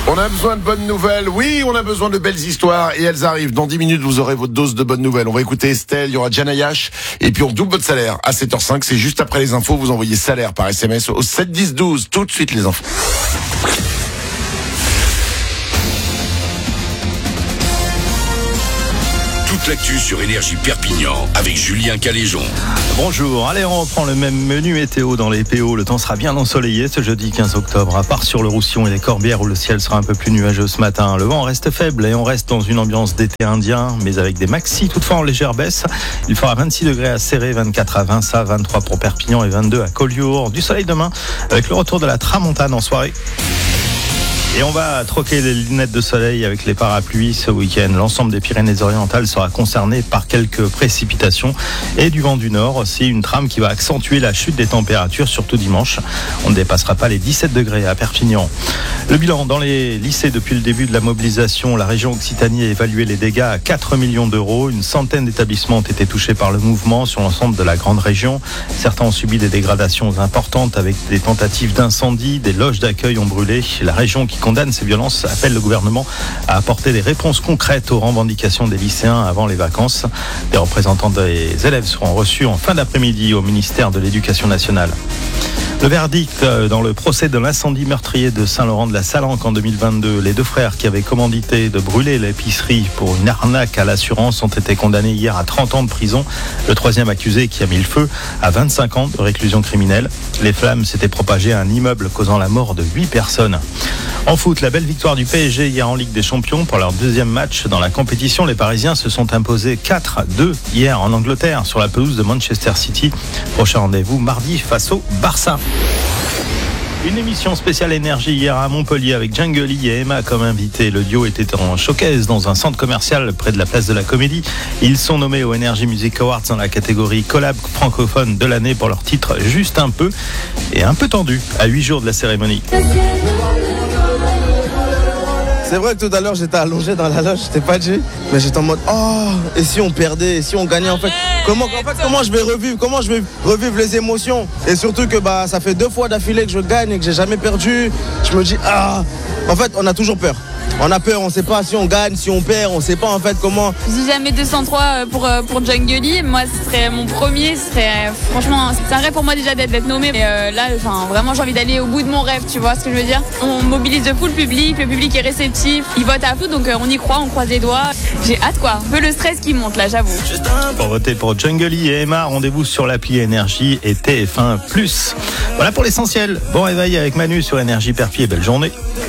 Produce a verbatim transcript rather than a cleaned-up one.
On a besoin de bonnes nouvelles. Oui, on a besoin de belles histoires et elles arrivent. Dans dix minutes, vous aurez votre dose de bonnes nouvelles. On va écouter Estelle, il y aura Janayash et puis on double votre salaire à sept heures cinq. C'est juste après les infos. Vous envoyez salaire par S M S au sept dix douze. Tout de suite les infos. Toute l'actu sur Énergie Perpignan avec Julien Caléjon. Bonjour, allez on reprend le même menu météo dans les P O. Le temps sera bien ensoleillé ce jeudi quinze octobre, à part sur le Roussillon et les Corbières où le ciel sera un peu plus nuageux ce matin. Le vent reste faible et on reste dans une ambiance d'été indien, mais avec des maxis toutefois en légère baisse. Il fera vingt-six degrés à Céré, vingt-quatre à Vinça, vingt-trois pour Perpignan et vingt-deux à Collioure. Du soleil demain avec le retour de la tramontane en soirée. Et on va troquer les lunettes de soleil avec les parapluies ce week-end. L'ensemble des Pyrénées-Orientales sera concerné par quelques précipitations et du vent du nord. C'est une trame qui va accentuer la chute des températures, surtout dimanche. On ne dépassera pas les dix-sept degrés à Perpignan. Le bilan dans les lycées depuis le début de la mobilisation. La région Occitanie a évalué les dégâts à quatre millions d'euros. Une centaine d'établissements ont été touchés par le mouvement sur l'ensemble de la grande région. Certains ont subi des dégradations importantes avec des tentatives d'incendie. Des loges d'accueil ont brûlé. La région qui condamne ces violences appelle le gouvernement à apporter des réponses concrètes aux revendications des lycéens avant les vacances. Des représentants des élèves seront reçus en fin d'après-midi au ministère de l'Éducation nationale. Le verdict dans le procès de l'incendie meurtrier de Saint-Laurent-de-la-Salanque en deux mille vingt-deux. Les deux frères qui avaient commandité de brûler l'épicerie pour une arnaque à l'assurance ont été condamnés hier à trente ans de prison. Le troisième accusé qui a mis le feu à vingt-cinq ans de réclusion criminelle. Les flammes s'étaient propagées à un immeuble causant la mort de huit personnes. En foot, la belle victoire du P S G hier en Ligue des Champions pour leur deuxième match dans la compétition. Les Parisiens se sont imposés quatre à deux hier en Angleterre sur la pelouse de Manchester City. Prochain rendez-vous mardi face au Barça. Une émission spéciale énergie hier à Montpellier avec Djungly et Emma comme invités. Le duo était en showcase dans un centre commercial près de la place de la Comédie. Ils sont nommés aux Energy Music Awards dans la catégorie collab francophone de l'année pour leur titre Juste un peu et un peu tendu à huit jours de la cérémonie. C'est vrai que tout à l'heure j'étais allongé dans la loge, j'étais pas dit, mais j'étais en mode oh et si on perdait, et si on gagnait en fait. Comment en fait comment je vais revivre, comment je vais revivre les émotions et surtout que bah ça fait deux fois d'affilée que je gagne et que j'ai jamais perdu. Je me dis ah en fait on a toujours peur. On a peur, on sait pas si on gagne, si on perd, on sait pas en fait comment. Si jamais deux cent trois pour, pour Djungly, moi ce serait mon premier, ce serait franchement, c'est un rêve pour moi déjà d'être, d'être nommé. Et euh, là, enfin, vraiment j'ai envie d'aller au bout de mon rêve, tu vois ce que je veux dire. On mobilise de fou le public, le public est réceptif, il vote à fond, donc euh, on y croit, on croise les doigts. J'ai hâte quoi, un peu le stress qui monte là, j'avoue. Pour voter pour Djungly et Emma, rendez-vous sur l'appli Énergie et T F un plus. Voilà pour l'essentiel. Bon réveil avec Manu sur Énergie Perpi et belle journée.